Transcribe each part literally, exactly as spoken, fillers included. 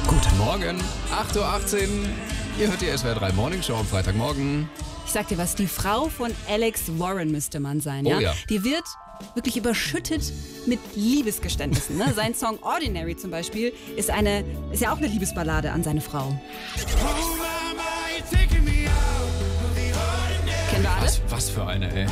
Guten Morgen, acht Uhr achtzehn. Ihr hört die S W R drei Morning Show am Freitagmorgen. Ich sag dir was, die Frau von Alex Warren müsste man sein, ja? Oh ja. Die wird wirklich überschüttet mit Liebesgeständnissen. Ne? Sein Song Ordinary zum Beispiel ist, eine, ist ja auch eine Liebesballade an seine Frau. Kennen wir alle? Was, was für eine, ey.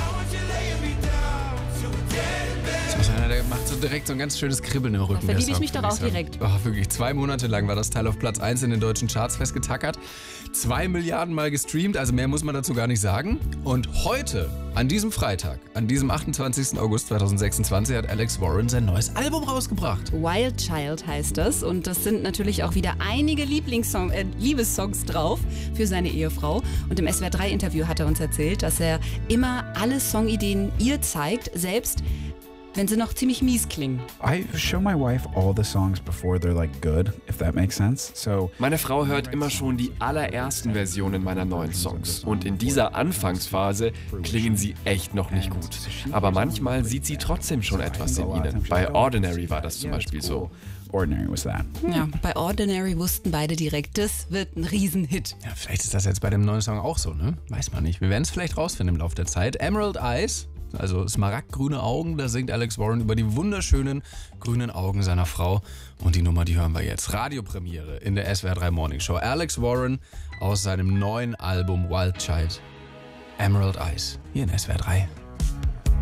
Das ist einer, der macht so direkt so ein ganz schönes Kribbeln im Rücken. Da verliebe ich Song, mich doch würde auch sagen. direkt. Oh, wirklich, zwei Monate lang war das Teil auf Platz eins in den deutschen Charts festgetackert. Zwei Milliarden Mal gestreamt, also mehr muss man dazu gar nicht sagen. Und heute, an diesem Freitag, an diesem achtundzwanzigsten August zweitausendsechsundzwanzig, hat Alex Warren sein neues Album rausgebracht. Wild Child heißt das und das sind natürlich auch wieder einige Lieblingssong, äh, Liebessongs drauf für seine Ehefrau. Und im S W R drei Interview hat er uns erzählt, dass er immer alle Songideen ihr zeigt, selbst wenn sie noch ziemlich mies klingen. I show my wife all the songs before they're like good, if that makes sense. So Meine Frau hört immer schon die allerersten Versionen meiner neuen Songs. Und in dieser Anfangsphase klingen sie echt noch nicht gut. Aber manchmal sieht sie trotzdem schon etwas in ihnen. Bei Ordinary war das zum Beispiel so. Ordinary was that. Ja, bei Ordinary wussten beide direkt, das wird ein Riesenhit. Ja, vielleicht ist das jetzt bei dem neuen Song auch so, ne? Weiß man nicht. Wir werden es vielleicht rausfinden im Laufe der Zeit. Emerald Eyes, also smaragdgrüne Augen, da singt Alex Warren über die wunderschönen grünen Augen seiner Frau. Und die Nummer, die hören wir jetzt. Radiopremiere in der S W R drei Morning Show. Alex Warren aus seinem neuen Album Wild Child. Emerald Eyes, hier in S W R drei.